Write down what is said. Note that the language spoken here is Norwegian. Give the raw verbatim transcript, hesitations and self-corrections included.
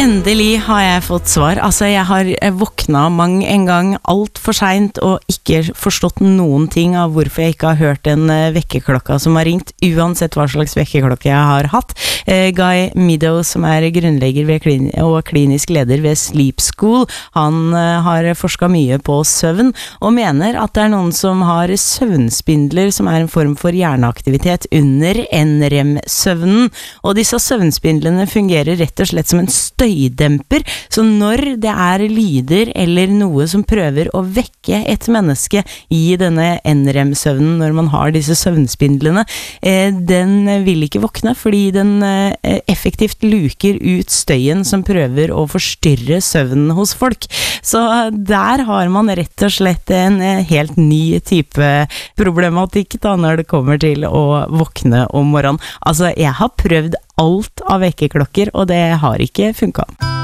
Endelig har jeg fått svar. Altså, jeg har våkna mang en gang alt for sent og ikke forstått noen ting av hvorfor jeg ikke har hørt den vekkerklokka som har ringt, uansett hva slags vekkerklokke jeg har hatt. Eh, Guy Meadows, som er grunnlegger ved klin og klinisk leder ved Sleep School, han eh, har forsket mye på søvn og mener at det er noen som har søvnspindler, som er en form for hjerneaktivitet under N R E M-søvnen. Og disse søvnspindlene fungerer rett og slett som en støydemper, så når det er lyder eller noe som prøver å vekke et menneske i denne N R E M-søvnen når man har disse søvnspindlene, eh, den vil ikke våkne fordi den eh, effektivt luker ut støyen som prøver å forstyrre søvnen hos folk. Så der har man rett og slett en eh, helt ny type problematikk da, når det kommer til å våkne om morgenen. Altså, jeg har prøvd alt av vekkerklokker, og det har ikke funket.